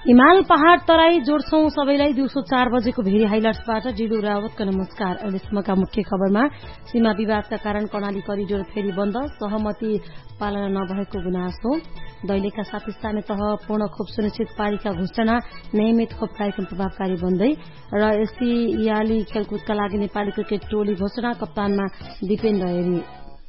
हिमाल पहाड़ तराई जोड्छौं सबैलाई दिउँसो 4 बजेको भेरी हाइलाइट्सबाट जिडु रावतको नमस्कार। अहिलेसम्मका मुख्य खबरमा सीमा विवादका कारण कर्णाली करिडोर फेरि बन्द, सहमति पालना नभएको गुनासो, दैलेखका साथ स्थानीय तह पूर्ण खोप सुनिश्चित पालिका घोषणा, नियमित खोप कार्यक्रम प्रभावकारी बन्दै र एसियाली खेलकुदका लागि नेपाली क्रिकेट टोली घोषणा, कप्तानमा दिपेन्द्र हेरी।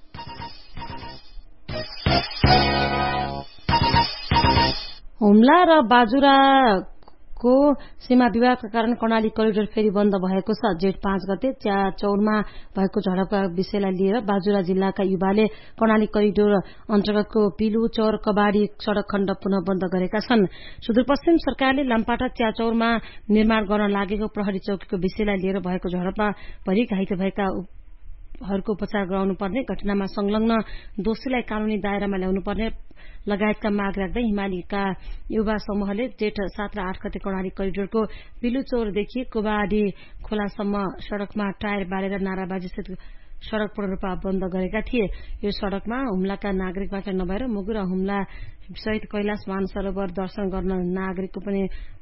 हुम्ला र बाजुराको सीमा विवादका कारण कर्णाली करिडोर फेरि बन्द भएको छ। जेठ 5 गते च्याचौरमा भएको झडपका विषयलाई लिएर बाजुरा जिल्लाका युवाले कर्णाली करिडोर अन्तर्गतको पिलुचौर कबाडी सड़क खण्ड पुनः बन्द गरेका छन्। सुदूरपश्चिम सरकारले लामपाटा च्याचौरमा निर्माण गर्न लागेको प्रहरी चौकीको विषयलाई लिएर भएको झडपमा परि घाइते भएकाहरूको उपचार गराउनुपर्ने, घटनामा संलग्न दोषीलाई कानूनी दायरामा ल्याउनुपर्ने लगायतका माग राख्दै हिमालीका युवा समूहले जेठ 7 र 8 गते कर्णाली करिडोरको पिलुचौरदेखि कोबाडी खोलासम्म सड़कमा टायर बालेर नाराबाजीसहित सड़क पूर्ण रूपमा बन्द गरेका थिए। यो सड़कमा हुम्लाका नागरिक मात्र नभएर मुगु र हुम्ला सहित कैलाश मानसरोवर दर्शन गर्न नागरिकको पनि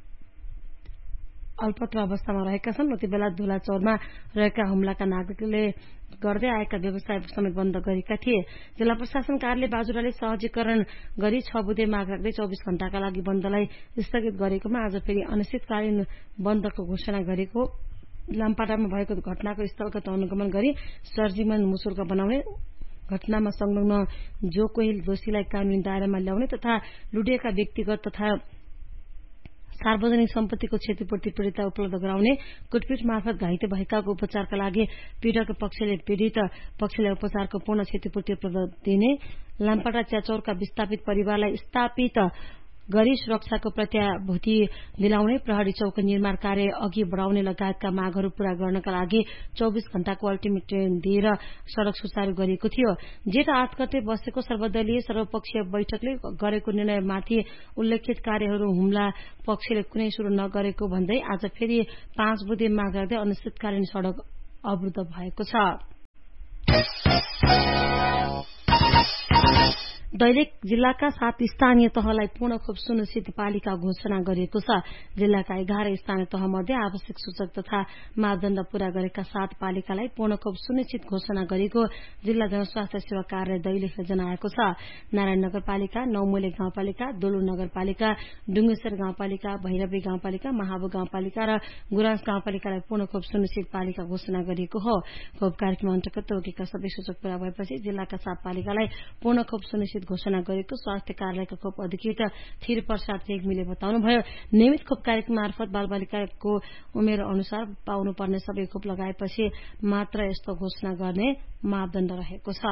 अल्पत्र अवस्थामा रहेका छन्। उति बेला धुलाचौरमा रहेका हुम्लाका नागरिकले गर्दै आएका व्यवसाय समेत बन्द गरेका थिए। जिल्ला प्रशासन कार्यालय बाजुराले सहजीकरण गरी 6 बुधे माग राख्दै 24 घण्टाका लागि बन्दलाई स्थगित गरेकोमा आज फेरि अनिश्चितकालीन बन्दको घोषणा गरेको। लामपाटामा भएको घटनाको स्थलगत अनुगमन गरी सर्जिमन मुसुर्क बनाउने, घटनामा संलग्न जो कोही दोषीलाई कानूनी दायरामा ल्याउने तथा लुटिएका व्यक्तिगत तथा सार्वजनिक सम्पत्तिको क्षतिपूर्ति पीड़ितलाई उपलब्ध गराउने, कुटपीट मार्फत घाइते भएकाको उपचारका लागि पीड़क पक्षले पीड़ित पक्षलाई उपचारको पूर्ण क्षतिपूर्ति उपलब्ध दिने, लामपाटा च्याचौरका विस्थापित परिवारलाई स्थापित गरी सुरक्षाको प्रत्याभूति दिलाउने, प्रहरी चौक निर्माण कार्य अघि बढ़ाउने लगायतका मागहरू पूरा गर्नका लागि 24 घण्टाको अल्टिमेटम दिएर सड़क सुचारू गरिएको थियो। जेठ 8 गते बसेको सर्वदलीय सर्वपक्षीय बैठकले गरेको निर्णयमाथि उल्लेखित कार्यहरू हुम्ला पक्षले कुनै शुरू नगरेको भन्दै आज फेरि 5 बुधे माग राख्दै अनिश्चितकालीन सड़क अवरुद्ध भएको छ। दैलेख जिल्लाका 7 स्थानीय तहलाई पूर्ण खोप सुनिश्चित पालिका घोषणा गरिएको छ। जिल्लाका 11 स्थानीय तह मध्ये आवश्यक सूचक तथा मापदण्ड पूरा गरेका 7 पालिकालाई पूर्ण खोप सुनिश्चित घोषणा गरेको जिल्ला जनस्वास्थ्य सेवा कार्यालय दैलेखले जनाएको छ। नारायण नगरपालिका, नौमुले गाउँपालिका, दोलु नगरपालिका, डुङ्गेश्वर गाउँपालिका, भैरवी गाउँपालिका, महाबु गाउँपालिका र गुराँस गाउँपालिकालाई पूर्ण खोप सुनिश्चित पालिका घोषणा गरिएको हो। खोप कार्यक्रम अन्तर्गत तोकेका सबै सूचक पूरा भएपछि जिल्लाका 7 पालिकालाई पूर्ण खोप सुनिश्चित घोषणा गरेको स्वास्थ्य कार्यालयका खोप अधिकृत थिर प्रसाद रेग्मीले बताउनुभयो। नियमित खोप कार्यक्रम मार्फत बालबालिकाको उमेर अनुसार पाउनुपर्ने सबै खोप लगाएपछि मात्र यस्तो घोषणा गर्ने मापदण्ड रहेको छ।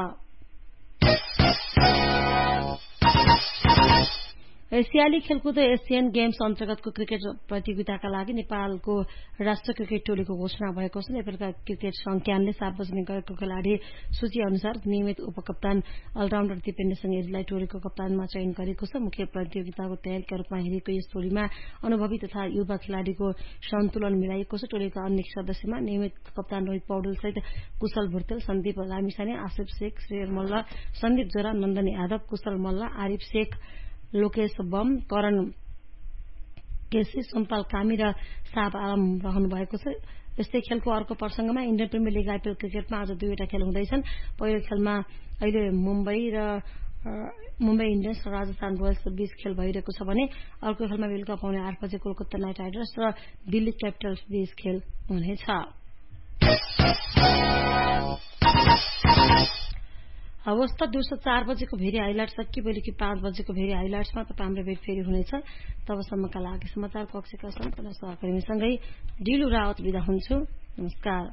एसियाली खेलकुद एसियन गेम्स अन्तर्गतको क्रिकेट प्रतियोगिताका लागि नेपालको राष्ट्रिय क्रिकेट टोलीको घोषणा भएको छ। नेपालका क्रिकेट संज्ञानले सार्वजनिक गरेको खेलाड़ी सूची अनुसार नियमित उपकप्तान अलराउण्डर दिपेन्द्र सिंहलाई टोलीको कप्तानमा चयन गरेको छ। मुख्य प्रतियोगिताको तयारीका रूपमा हेरेको यस टोलीमा अनुभवी तथा युवा खेलाड़ीको सन्तुलन मिलाइएको छ। टोलीका अन्य सदस्यमा नियमित कप्तान रोहित पौडेल सहित कुशल भुर्तेल, सन्दीप लामिछाने, आसिफ शेख, श्रेयर मल्ल, सन्दीप जोरा, नन्दनी यादव, कुशल मल्ल, आरिफ शेख, लोकेश बम, करण केसी, सोमपाल कामी र साब आलम रहनु भएको छ। यस्तै खेलको अर्को प्रसंगमा इन्डियन प्रिमियर लिग आईपीएल क्रिकेटमा आज 2वटा खेल हुँदैछन्। पहिलो खेलमा अहिले मुम्बई इन्डियन्स र राजस्थान रोयल्स बीच खेल भइरहेको छ भने अर्को खेलमा बेलुका पाउने 8 बजे कोलकाता नाइट राइडर्स र दिल्ली क्यापिटल्स बीच खेल हुनेछ। हवस् त दिउँसो 4 बजेको भेरी हाइलाइट सकियो। बेलुकी 5 बजेको भेरी हाइलाइट्समा तपाईँ हाम्रो भेट फेरि हुनेछ। तबसम्मका लागि समाचार कक्षका सम्पूर्ण सहकर्मीसँगै डिलु रावत बिदा हुन्छु। नमस्कार।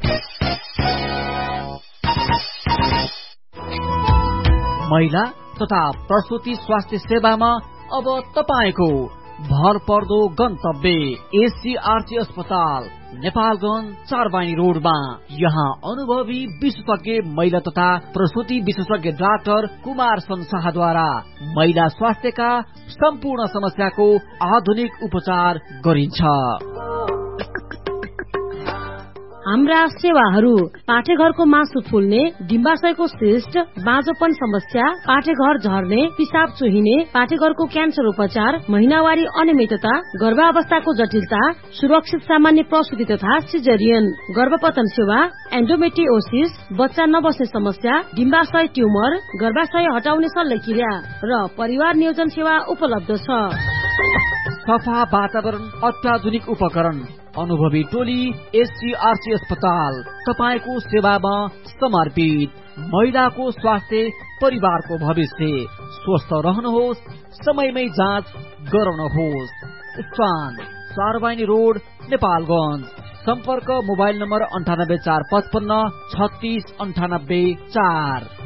महिला तथा प्रसूति स्वास्थ्य सेवामा अब तपाईको भर पर्दो गन्तव्य एससीआरटी अस्पताल, नेपालगञ्ज 4 बानी रोडमा। यहाँ अनुभवी विशेषज्ञ महिला तथा प्रसूति विशेषज्ञ डाक्टर कुमार संसाहद्वारा महिला स्वास्थ्यका सम्पूर्ण समस्याको आधुनिक उपचार गरिन्छ। हाम्रा सेवाहरू पाठेघरको मासु फुल्ने, डिम्बाशयको सिस्ट, बाँझोपन समस्या, पाठेघर झर्ने, पिसाब चुहिने, पाठेघरको क्यान्सर उपचार, महिनावारी अनियमितता, गर्भावस्थाको जटिलता, सुरक्षित सामान्य प्रसुति तथा सिजरियन, गर्भपतन सेवा, एन्डोमेट्रियोसिस, बच्चा नबस्ने समस्या, डिम्बाशय ट्युमर, गर्भाशय हटाउने शल्यक्रिया र परिवार नियोजन सेवा उपलब्ध छ। सफा वातावरण, अत्याधुनिक उपकरण, अनुभवी टोली, एससीआरसी अस्पताल तपाईको सेवामा समर्पित। महिलाको स्वास्थ्य, परिवारको भविष्य। स्वस्थ रहनुहोस्, समयमै जाँच गराउनुहोस्। स्थान सारवानी रोड, नेपालगञ्ज। सम्पर्क मोबाइल नम्बर 9845536984।